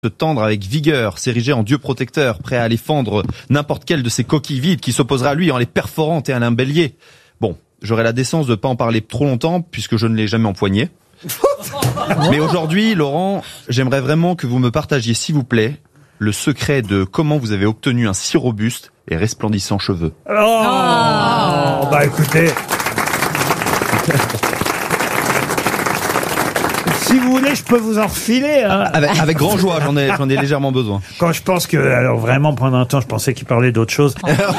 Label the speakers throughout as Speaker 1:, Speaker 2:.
Speaker 1: se tendre avec vigueur, s'ériger en dieu protecteur, prêt à aller fendre n'importe quelle de ces coquilles vides qui s'opposera à lui en les perforant tel un bélier. Bon, j'aurai la décence de pas en parler trop longtemps puisque je ne l'ai jamais empoigné. Mais aujourd'hui, Laurent, j'aimerais vraiment que vous me partagiez, s'il vous plaît, le secret de comment vous avez obtenu un si robuste et resplendissant cheveu.
Speaker 2: Bah écoutez... Si vous voulez, je peux vous en refiler. Hein.
Speaker 1: Avec grand joie, j'en ai légèrement besoin.
Speaker 2: Quand je pense que, alors vraiment, pendant un temps, je pensais qu'il parlait d'autre chose.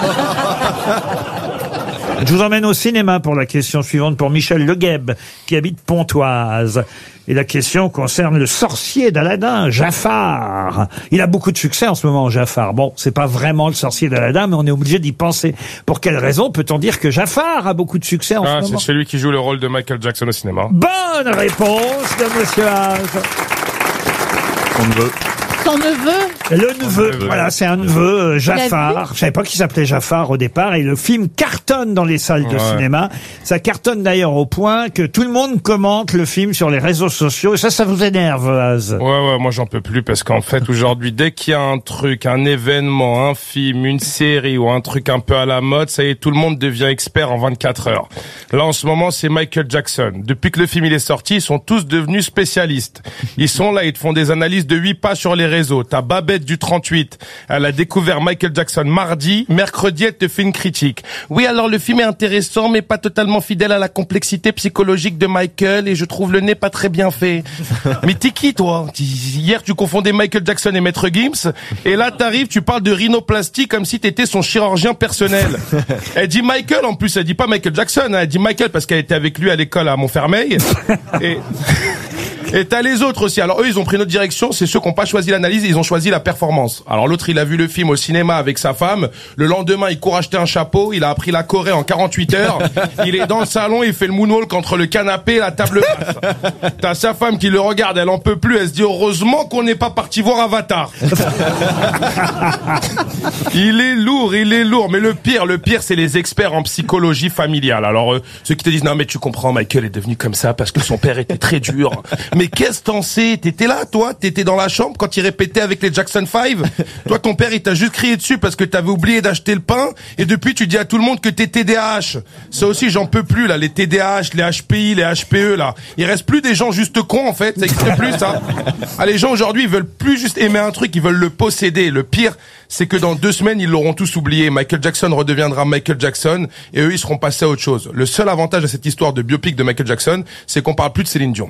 Speaker 2: Je vous emmène au cinéma pour la question suivante pour Michel Legueb, qui habite Pontoise. Et la question concerne le sorcier d'Aladin, Jafar. Il a beaucoup de succès en ce moment, Jafar. Bon, c'est pas vraiment le sorcier d'Aladin, mais on est obligé d'y penser. Pour quelle raison peut-on dire que Jafar a beaucoup de succès en ce moment?
Speaker 3: C'est celui qui joue le rôle de Michael Jackson au cinéma.
Speaker 2: Bonne réponse de Monsieur Haas.
Speaker 1: Son neveu.
Speaker 4: Son neveu?
Speaker 2: Le neveu, voilà, c'est un neveu, Jafar. Je savais pas qu'il s'appelait Jafar au départ, et le film cartonne dans les salles de cinéma. Ça cartonne d'ailleurs au point que tout le monde commente le film sur les réseaux sociaux, et ça vous énerve, Az?
Speaker 3: Ouais, moi j'en peux plus, parce qu'en fait, aujourd'hui, dès qu'il y a un truc, un événement, un film, une série, ou un truc un peu à la mode, ça y est, tout le monde devient expert en 24 heures. Là, en ce moment, c'est Michael Jackson. Depuis que le film il est sorti, ils sont tous devenus spécialistes. Ils sont là, ils te font des analyses de 8 pas sur les réseaux. T'as Babette du 38, elle a découvert Michael Jackson mardi, mercredi elle te fait une critique. Oui, alors le film est intéressant mais pas totalement fidèle à la complexité psychologique de Michael et je trouve le nez pas très bien fait. Mais t'es qui toi? Hier tu confondais Michael Jackson et Maître Gims et là t'arrives, tu parles de rhinoplastie comme si t'étais son chirurgien personnel. Elle dit Michael en plus, elle dit pas Michael Jackson, hein, elle dit Michael parce qu'elle était avec lui à l'école à Montfermeil. Et t'as les autres aussi. Alors eux, ils ont pris notre direction. C'est ceux qui n'ont pas choisi l'analyse, ils ont choisi la performance. Alors l'autre, il a vu le film au cinéma avec sa femme. Le lendemain, il court acheter un chapeau. Il a appris la Corée en 48 heures. Il est dans le salon, il fait le moonwalk entre le canapé et la table basse. T'as sa femme qui le regarde, elle en peut plus. Elle se dit heureusement qu'on n'est pas parti voir Avatar. Il est lourd. Mais le pire, c'est les experts en psychologie familiale. Alors ceux qui te disent non mais tu comprends, Michael est devenu comme ça parce que son père était très dur. Mais qu'est-ce que t'en sais? T'étais là, toi? T'étais dans la chambre quand il répétait avec les Jackson 5? Toi, ton père, il t'a juste crié dessus parce que t'avais oublié d'acheter le pain, et depuis, tu dis à tout le monde que t'es TDAH. Ça aussi, j'en peux plus, là, les TDAH, les HPI, les HPE, là. Il reste plus des gens juste cons, en fait. Ça existe plus, ça. Ah, les gens, aujourd'hui, ils veulent plus juste aimer un truc, ils veulent le posséder. Le pire, c'est que dans 2 semaines, ils l'auront tous oublié. Michael Jackson redeviendra Michael Jackson, et eux, ils seront passés à autre chose. Le seul avantage à cette histoire de biopic de Michael Jackson, c'est qu'on parle plus de Céline Dion.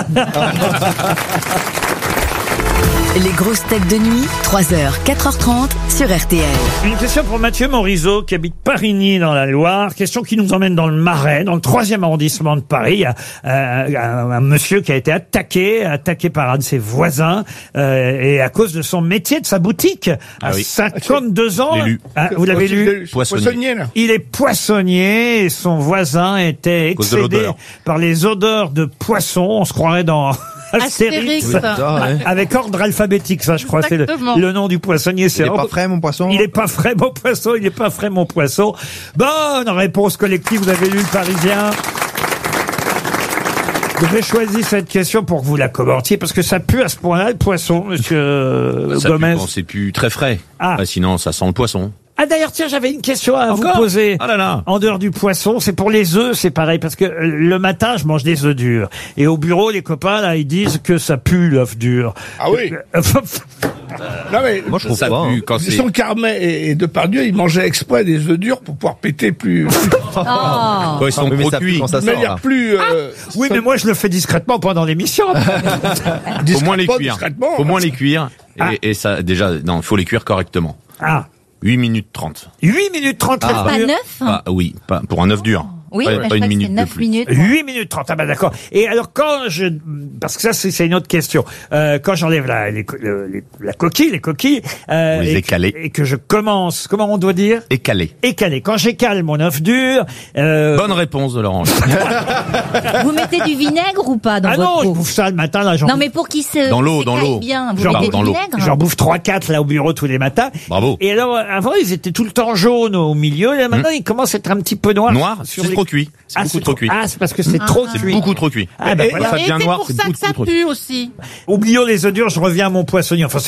Speaker 5: Les grosses têtes de nuit, 3h, 4h30 sur RTL.
Speaker 2: Une question pour Mathieu Morisot qui habite Parigny dans la Loire. Question qui nous emmène dans le Marais, dans le 3e arrondissement de Paris. Il y a un monsieur qui a été attaqué par un de ses voisins et à cause de son métier, de sa boutique. À 52 ans. Vous l'avez lu?
Speaker 6: Poissonnier, là.
Speaker 2: Il est poissonnier et son voisin était excédé par les odeurs de poisson. On se croirait dans... Astérix. Avec ordre alphabétique, ça, je crois, c'est le nom du poissonnier.
Speaker 1: Il est pas frais, mon poisson.
Speaker 2: Il est pas frais, mon poisson. Il est pas frais, mon poisson. Bonne réponse collective. Vous avez lu le Parisien. J'ai choisi cette question pour que vous la commentiez, parce que ça pue à ce point-là, le poisson, monsieur Gomez.
Speaker 7: C'est plus très frais. Sinon, ça sent le poisson.
Speaker 2: Ah d'ailleurs, tiens, j'avais une question à vous poser. En dehors du poisson, c'est pour les œufs, c'est pareil, parce que le matin, je mange des œufs durs. Et au bureau, les copains, là, ils disent que ça pue l'œuf dur.
Speaker 6: Ah oui. Non mais,
Speaker 1: moi je trouve ça pue
Speaker 6: quand c'est... Son Carmet et Depardieu, ils mangeaient exprès des œufs durs pour pouvoir péter plus...
Speaker 7: Ils sont trop cuits.
Speaker 6: De manière plus...
Speaker 2: Oui, mais moi je le fais discrètement pendant l'émission.
Speaker 7: Faut moins les cuire. Et ça, déjà, non, faut les cuire correctement. 8 minutes 30.
Speaker 2: 8 minutes 30.
Speaker 4: Pas 9?
Speaker 7: Oui, pas pour un œuf dur.
Speaker 4: Oui,
Speaker 7: pas une minute
Speaker 4: 9 minutes.
Speaker 2: 8 minutes 30, d'accord. Et alors parce que ça c'est une autre question, quand j'enlève la coquille, les coquilles, et que je commence, comment on doit dire?
Speaker 7: Écaler.
Speaker 2: Quand j'écale mon œuf dur,
Speaker 7: bonne réponse de Laurent.
Speaker 4: Vous mettez du vinaigre ou pas dans votre pot?
Speaker 2: Non, je bouffe ça le matin, là,
Speaker 4: non, mais pour qu'il se
Speaker 7: dans l'eau,
Speaker 4: bien, vous mettez du vinaigre?
Speaker 2: J'en bouffe 3-4 là au bureau tous les matins.
Speaker 7: Bravo.
Speaker 2: Et alors, avant, ils étaient tout le temps jaunes au milieu, et là, maintenant, ils commencent à être un petit peu noirs.
Speaker 7: Noir?
Speaker 2: Sur
Speaker 7: C'est
Speaker 2: les
Speaker 7: trop cuit. C'est beaucoup trop cuit.
Speaker 2: Ah, c'est parce que c'est trop cuit.
Speaker 7: C'est beaucoup trop cuit.
Speaker 2: Ah, ben voilà.
Speaker 7: Ça devient noir,
Speaker 8: c'est pour ça que ça pue aussi.
Speaker 2: Oublions les œufs durs, je reviens à mon poissonnier. Enfin,